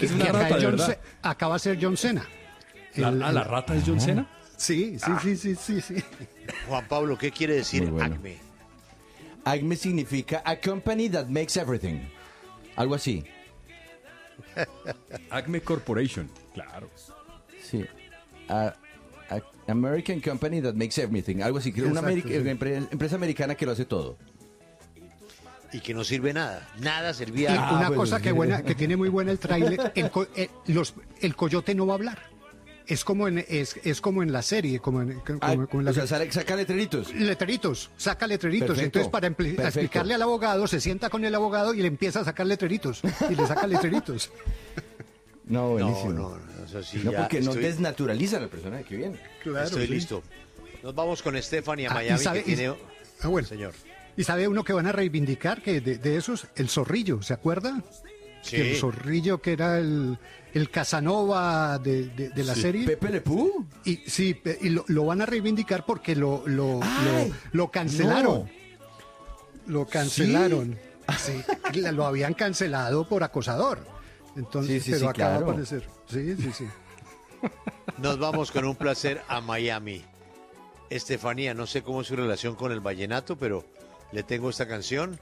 Es una rata, de verdad. Acá va a ser John Cena. ¿La rata es John Cena? Sí. Juan Pablo, ¿qué quiere decir Muy bueno. Acme? Acme significa a company that makes everything. Algo así. Acme Corporation, claro. Sí. American company that makes everything. Algo así. Una Exacto, sí. empresa americana que lo hace todo. Y que no sirve nada. Nada Y servía. una bueno, cosa sí. que tiene muy buena el tráiler, el coyote no va a hablar. Es como en la serie, como en la O sea, saca letreritos. saca letreritos. Perfecto, Entonces, para perfecto. explicarle al abogado, se sienta con el abogado y le empieza a sacar letreritos. Y le saca letreritos. No, buenísimo. No, eso sí. No, ya porque no estoy, desnaturalizan al personaje que viene. Claro, estoy sí. listo. Nos vamos con Stephanie a Ah, Miami, que tiene... bueno. Señor. Y sabe uno que van a reivindicar, que de esos, el zorrillo, ¿se acuerda? Sí. Que el zorrillo que era el Casanova de la serie. ¿Pepe Le Pew? Y sí, y lo van a reivindicar porque lo cancelaron. No. Lo cancelaron. Sí, lo habían cancelado por acosador. Entonces, Sí, pero acaba claro. de aparecer. Sí. Nos vamos con un placer a Miami. Estefanía, no sé cómo es su relación con el vallenato, pero le tengo esta canción.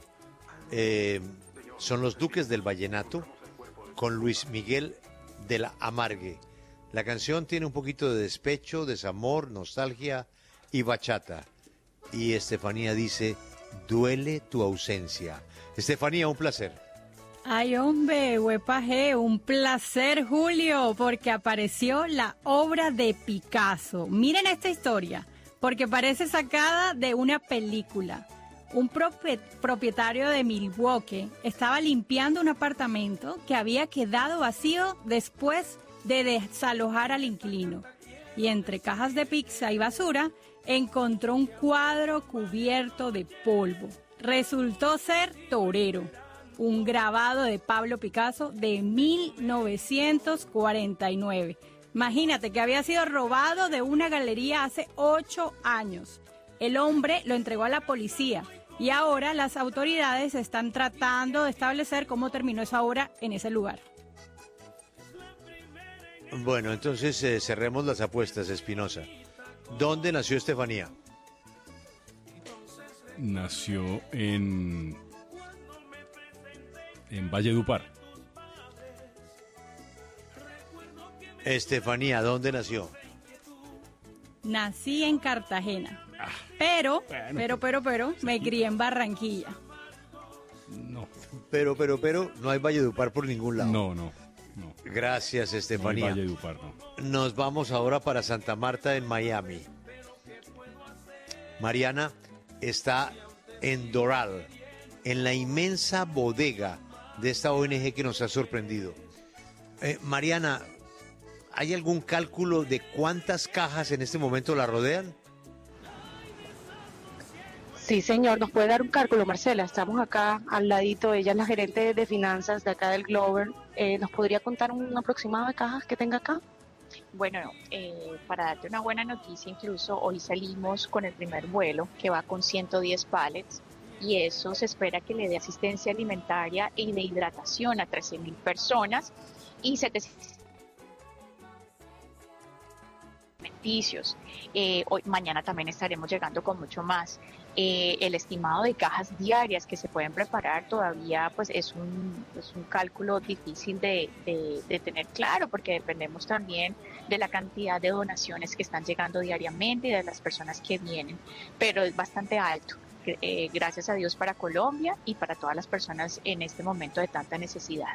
Son los Duques del Vallenato con Luis Miguel de la Amargue. La canción tiene un poquito de despecho, desamor, nostalgia y bachata. Y Estefanía dice, duele tu ausencia. Estefanía, un placer. Ay, hombre, huepaje, un placer, Julio, porque apareció la obra de Picasso. Miren esta historia, porque parece sacada de una película. Un propietario de Milwaukee estaba limpiando un apartamento que había quedado vacío después de desalojar al inquilino. Y entre cajas de pizza y basura encontró un cuadro cubierto de polvo. Resultó ser Torero, un grabado de Pablo Picasso de 1949. Imagínate que había sido robado de una galería hace 8 años. El hombre lo entregó a la policía y ahora las autoridades están tratando de establecer cómo terminó esa obra en ese lugar. Bueno, entonces cerremos las apuestas, Espinosa. ¿Dónde nació Estefanía? Nació en Valledupar. Estefanía, ¿dónde nació? Nací en Cartagena, pero me crié en Barranquilla. No, Pero, no hay Valledupar por ningún lado. no. Gracias, Estefanía. No hay Valledupar, no. Nos vamos ahora para Santa Marta, en Miami. Mariana está en Doral, en la inmensa bodega de esta ONG que nos ha sorprendido. Mariana, ¿hay algún cálculo de cuántas cajas en este momento la rodean? Sí, señor, nos puede dar un cálculo, Marcela. Estamos acá al ladito, ella es la gerente de finanzas de acá del Glover. ¿Nos podría contar un aproximado de cajas que tenga acá? Bueno, para darte una buena noticia, incluso hoy salimos con el primer vuelo que va con 110 pallets y eso se espera que le dé asistencia alimentaria y de hidratación a 13,000 personas y 700 alimenticios. Mañana también estaremos llegando con mucho más. El estimado de cajas diarias que se pueden preparar todavía pues es un cálculo difícil de tener claro porque dependemos también de la cantidad de donaciones que están llegando diariamente y de las personas que vienen, pero es bastante alto. Gracias a Dios para Colombia y para todas las personas en este momento de tanta necesidad.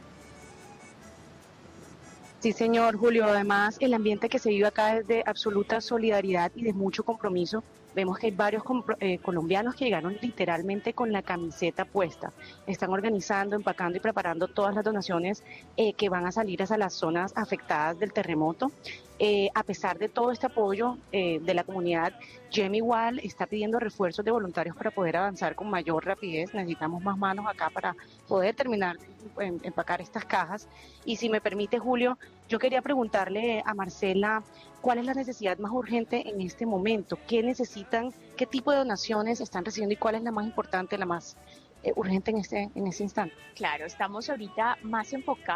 Sí, señor Julio. Además, el ambiente que se vive acá es de absoluta solidaridad y de mucho compromiso. Vemos que hay varios colombianos que llegaron literalmente con la camiseta puesta. Están organizando, empacando y preparando todas las donaciones que van a salir hacia las zonas afectadas del terremoto. A pesar de todo este apoyo de la comunidad, Jamie igual está pidiendo refuerzos de voluntarios para poder avanzar con mayor rapidez. Necesitamos más manos acá para poder terminar empacar estas cajas. Y si me permite, Julio, yo quería preguntarle a Marcela cuál es la necesidad más urgente en este momento, qué necesitan, qué tipo de donaciones están recibiendo y cuál es la más importante, la más urgente en ese instante. Claro, estamos ahorita más enfocados